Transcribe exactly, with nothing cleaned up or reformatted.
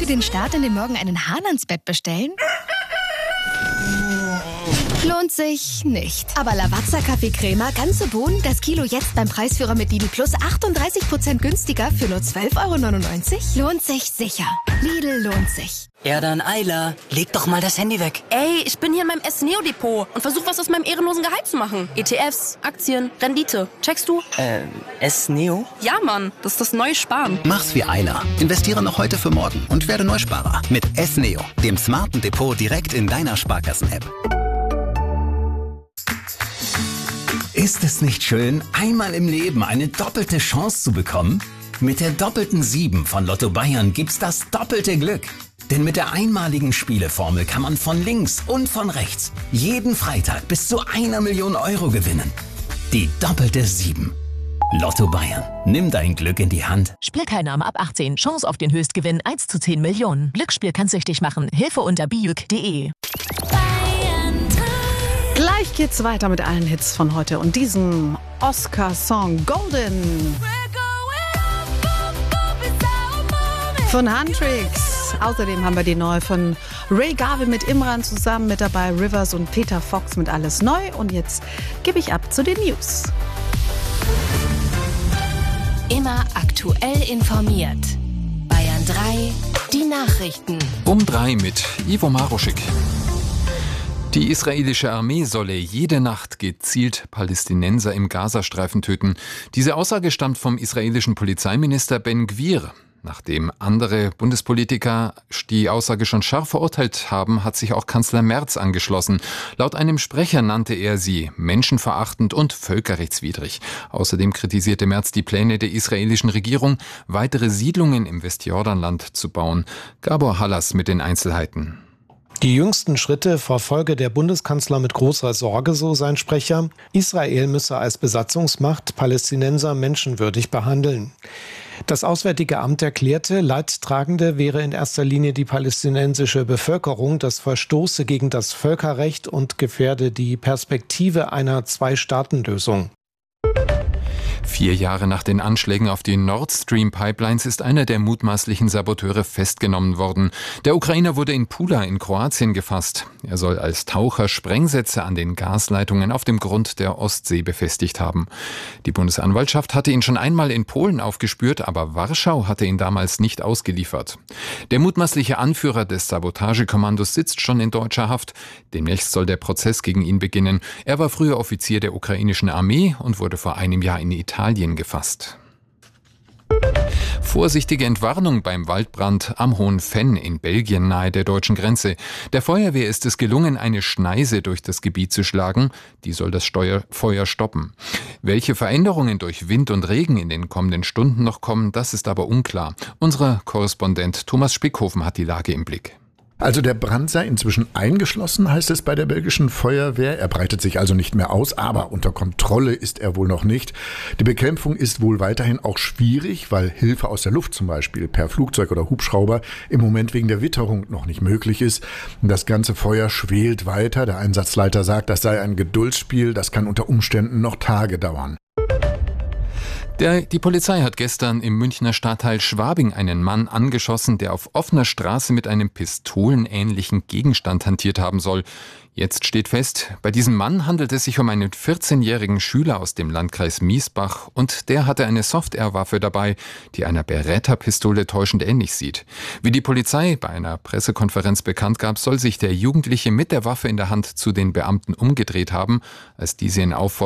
für den Start in den Morgen einen Hahn ans Bett bestellen? Lohnt sich nicht. Aber Lavazza Kaffee-Crema, ganze Bohnen, das Kilo jetzt beim Preisführer mit Lidl Plus achtunddreißig Prozent günstiger für nur zwölf Euro neunundneunzig? Lohnt sich sicher. Lidl lohnt sich. Ja dann, Ayla, leg doch mal das Handy weg. Ey, ich bin hier in meinem S-Neo-Depot und versuche was aus meinem ehrenlosen Gehalt zu machen. E T Fs, Aktien, Rendite. Checkst du? Äh, S-Neo? Ja, Mann, das ist das neue Sparen. Mach's wie Ayla. Investiere noch heute für morgen und werde Neusparer. Mit S-Neo, dem smarten Depot direkt in deiner Sparkassen-App. Ist es nicht schön, einmal im Leben eine doppelte Chance zu bekommen? Mit der doppelten sieben von Lotto Bayern gibt's das doppelte Glück. Denn mit der einmaligen Spieleformel kann man von links und von rechts jeden Freitag bis zu einer Million Euro gewinnen. Die doppelte sieben. Lotto Bayern. Nimm dein Glück in die Hand. Spielteilnahme ab achtzehn. Chance auf den Höchstgewinn eins zu zehn Millionen. Glücksspiel kann süchtig machen. Hilfe unter bijuk punkt de. Gleich geht's weiter mit allen Hits von heute und diesem Oscar-Song Golden von Huntrix. Außerdem haben wir die neue von Ray Garvey mit Imran zusammen mit dabei, Rivers und Peter Fox mit Alles Neu. Und jetzt gebe ich ab zu den News. Immer aktuell informiert. Bayern drei, die Nachrichten. Um drei mit Ivo Maruschik. Die israelische Armee solle jede Nacht gezielt Palästinenser im Gazastreifen töten. Diese Aussage stammt vom israelischen Polizeiminister Ben Gvir. Nachdem andere Bundespolitiker die Aussage schon scharf verurteilt haben, hat sich auch Kanzler Merz angeschlossen. Laut einem Sprecher nannte er sie menschenverachtend und völkerrechtswidrig. Außerdem kritisierte Merz die Pläne der israelischen Regierung, weitere Siedlungen im Westjordanland zu bauen. Gabor Hallas mit den Einzelheiten. Die jüngsten Schritte verfolge der Bundeskanzler mit großer Sorge, so sein Sprecher. Israel müsse als Besatzungsmacht Palästinenser menschenwürdig behandeln. Das Auswärtige Amt erklärte, Leidtragende wäre in erster Linie die palästinensische Bevölkerung. Das verstoße gegen das Völkerrecht und gefährde die Perspektive einer Zwei-Staaten-Lösung. Vier Jahre nach den Anschlägen auf die Nord Stream Pipelines ist einer der mutmaßlichen Saboteure festgenommen worden. Der Ukrainer wurde in Pula in Kroatien gefasst. Er soll als Taucher Sprengsätze an den Gasleitungen auf dem Grund der Ostsee befestigt haben. Die Bundesanwaltschaft hatte ihn schon einmal in Polen aufgespürt, aber Warschau hatte ihn damals nicht ausgeliefert. Der mutmaßliche Anführer des Sabotagekommandos sitzt schon in deutscher Haft. Demnächst soll der Prozess gegen ihn beginnen. Er war früher Offizier der ukrainischen Armee und wurde vor einem Jahr in Italien gefasst. Vorsichtige Entwarnung beim Waldbrand am Hohen Venn in Belgien nahe der deutschen Grenze. Der Feuerwehr ist es gelungen, eine Schneise durch das Gebiet zu schlagen. Die soll das Steuer- Feuer stoppen. Welche Veränderungen durch Wind und Regen in den kommenden Stunden noch kommen, das ist aber unklar. Unser Korrespondent Thomas Spickhofen hat die Lage im Blick. Also der Brand sei inzwischen eingeschlossen, heißt es bei der belgischen Feuerwehr. Er breitet sich also nicht mehr aus, aber unter Kontrolle ist er wohl noch nicht. Die Bekämpfung ist wohl weiterhin auch schwierig, weil Hilfe aus der Luft zum Beispiel per Flugzeug oder Hubschrauber im Moment wegen der Witterung noch nicht möglich ist. Das ganze Feuer schwelt weiter. Der Einsatzleiter sagt, das sei ein Geduldsspiel, das kann unter Umständen noch Tage dauern. Der, die Polizei hat gestern im Münchner Stadtteil Schwabing einen Mann angeschossen, der auf offener Straße mit einem pistolenähnlichen Gegenstand hantiert haben soll. Jetzt steht fest, bei diesem Mann handelt es sich um einen vierzehnjährigen Schüler aus dem Landkreis Miesbach und der hatte eine Soft-Air-Waffe dabei, die einer Beretta-Pistole täuschend ähnlich sieht. Wie die Polizei bei einer Pressekonferenz bekannt gab, soll sich der Jugendliche mit der Waffe in der Hand zu den Beamten umgedreht haben, als diese ihn auffordern,